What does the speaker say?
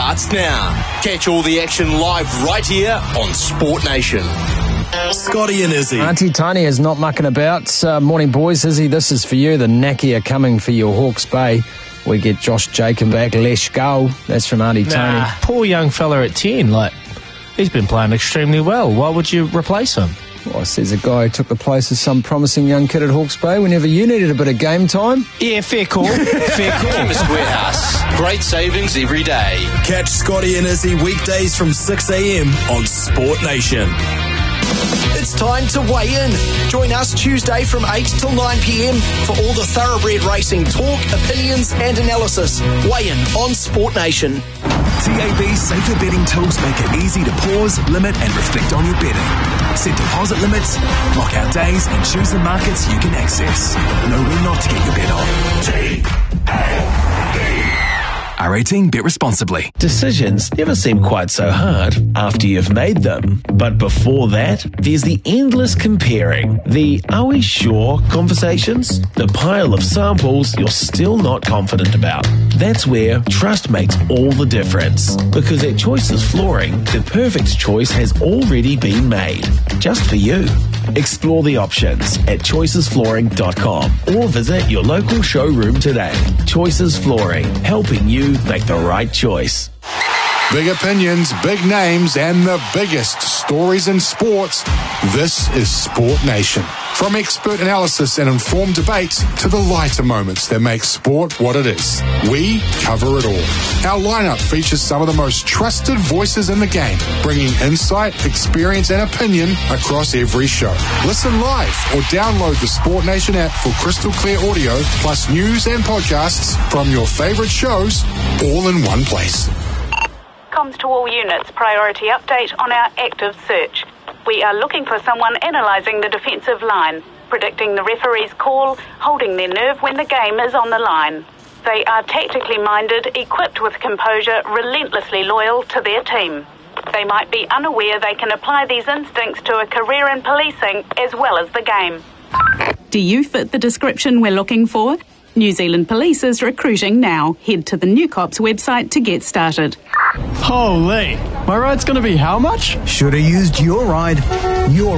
starts now. Catch all the action live right here on Sport Nation. Scotty and Izzy. Auntie Tony is not mucking about. Morning, boys. Izzy, this is for you. The Naki are coming for your Hawke's Bay. We get Josh Jacob back. Let's go. That's from Auntie Tony. Poor young fella at 10. He's been playing extremely well. Why would you replace him? Well, says a guy who took the place of some promising young kid at Hawke's Bay whenever you needed a bit of game time. Yeah, fair call. Fair call. Chemist Warehouse. Great savings every day. Catch Scotty and Izzy weekdays from 6 a.m. on Sport Nation. It's time to weigh in. Join us Tuesday from 8 till 9 p.m. for all the thoroughbred racing talk, opinions and analysis. Weigh in on Sport Nation. TAB's safer betting tools make it easy to pause, limit and reflect on your betting. Set deposit limits, block out days and choose the markets you can access. Know when not to get your bet on. TAB. R18, bet responsibly. Decisions never seem quite so hard after you've made them. But before that, there's the endless comparing. The "are we sure" conversations. The pile of samples you're still not confident about. That's where trust makes all the difference. Because at Choices Flooring, the perfect choice has already been made. Just for you. Explore the options at choicesflooring.com or visit your local showroom today. Choices Flooring, helping you make the right choice. Big opinions, big names, and the biggest stories in sports. This is Sport Nation. From expert analysis and informed debates to the lighter moments that make sport what it is. We cover it all. Our lineup features some of the most trusted voices in the game, bringing insight, experience, and opinion across every show. Listen live or download the Sport Nation app for crystal clear audio, plus news and podcasts from your favorite shows, all in one place. Comms to all units, priority update on our active search. We are looking for someone analysing the defensive line, predicting the referee's call, holding their nerve when the game is on the line. They are tactically minded, equipped with composure, relentlessly loyal to their team. They might be unaware they can apply these instincts to a career in policing as well as the game. Do you fit the description we're looking for? New Zealand Police is recruiting now. Head to the New Cops website to get started. Holy, my ride's going to be how much? Should have used your ride. Your